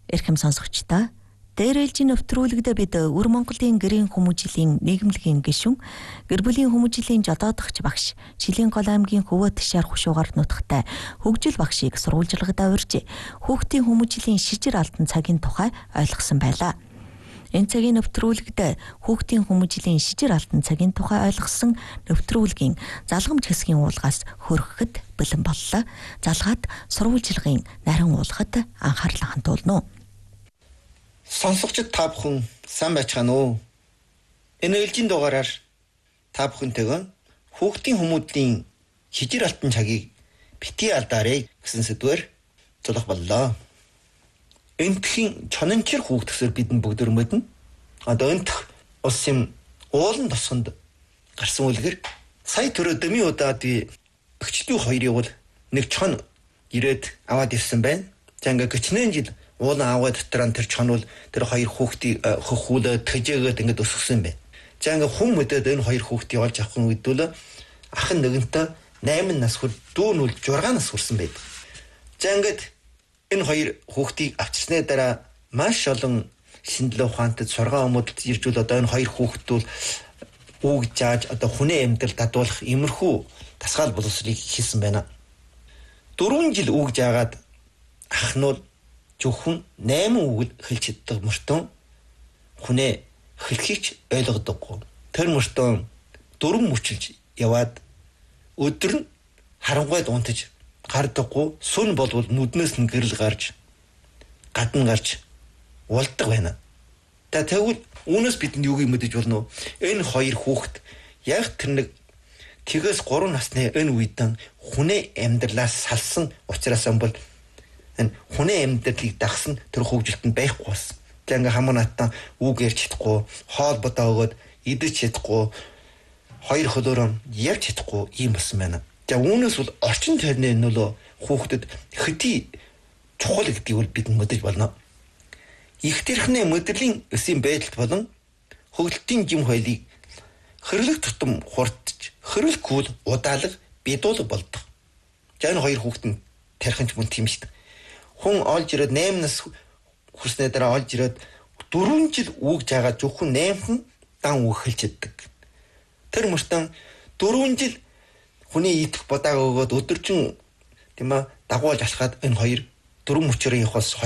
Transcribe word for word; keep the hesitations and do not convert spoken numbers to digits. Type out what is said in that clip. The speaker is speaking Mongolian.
Эрхэм сонсогчдоо дээр ээлжийн нэвтрүүлэгдээ бид Өр Монголын гэрийн хүмүүжлийн нийгэмлэгийн гишүүн гэр бүлийн хүмүүжлийн жодоодогч багш Шилэн гол аймгийн Хөвөө Ташаар хушуугаар нутагтай хөгжил багшийг сурвалжлагадаа урьж хүүхдийн хүмүүжлийн шижир алтан цагийн тухай ойлгосон байлаа. Энэ цагийн нэвтрүүлэгт хүүхдийн хүмүүжлийн шижир алтан цагийн тухай ойлгосон нэвтрүүлгийн залгамж хэсгийн уулгаас хөрөхөд бэлэн боллоо. Залгаад сурвалжлагын нарийн уулгад анхаарлаа хандуулна. Сонсогчид та бүхэн сайн байцгаана уу? Энэ ээлжийн дугаараар та бүхэнтэйгээ хүүхдийн хүмүүжлийн шижир алтан цагийг битгий алдаарэ гэсэн сэдвээр зулах боллоо. Энтхийн чонончир хүүхдсээр бидэн бүгд өрмөдөн. Одоо энтх улсын уулан тосгонд гарсан үлгэр сая төрөө дөмийн удаад би өгчдүү хоёрыг бол нэг чон ирээд аваад ирсэн байна. За ингээ гичнэн жил уулан аваад дотроо тэр чон бол тэр хоёр хүүхдийг хөхүүлээд тэжээгээд ингээд өсгсөн байна. За ингээ хүн мэдээд энэ хоёр хүүхдийг олж авах үед бол ах нь нэгэнтээ найман нас хүр дүү нь бол жургаан нас хүрсэн байдаг. За ингээд энэ хоёр хүүхдийг авчирсны дараа маш олон шинжилгээ ухаантад сургаан өмөдөлд иржүүл одоо энэ хоёр хүүхэд бол үг зааж одоо хүнээ амьдрал дадуулах иймэрхүү тасгаал боловсрыг хийсэн байна. Дөрвөн жил үг заагаад ах нь бол зөвхөн найман үгэл хэлж чаддаг мөртөө хүнээ хэлхийч ойлгодоггүй. Тэр мөртөө дөрвөн мөчилж яваад өдөр нь харангуйд унтаж гардаггүй сүн болвол нүднээс нь гэрэл гарч гадна гарч улдаг байна. Та тэгвэл үүнээс бидэнд юуг мэдэж болно вэ? Энэ хоёр хүүхэд яг тэр нэг тэгээс гурван насны энэ үедэн хүнээ амьдралаас салсан учраас бол энэ хүнээ амьдралыг дагсан тэр хөвгөлтөнд байхгүй болсон. Тэг ингээ хамаа натан үг ярьж чадахгүй, хоол бодоо өгөөд идэж чадахгүй, хоёр хөлөөрөө ярьж чадахгүй юм болсон байна. За үүнээс бол орчин тойрны нөлөө хүүхдэд хэдий чухал гэдгийг бол бид мэдэж болно. Их тэрхний мэдрэлийн өсийн байдалд болон хөгөлтийн жим хоёлыг хэрлэг тутам хурдж, хэрэлгүүл удаалга бидуулга болдог. За энэ хоёр хүүхдэн тархинч мөн тийм шүү дээ. Хүн олж ирээд найман нас хүрснээр дараа олж ирээд дөрвөн жил үг жаагаад зөвхөн найман дан үг хэлж чаддаг. Тэр мөртөө дөрвөн жил хүний идэх бодааг өгөөд өдөржин тийм ээ дагуулж алхаад энэ хоёр дөрвөн мөчөрийн явахаас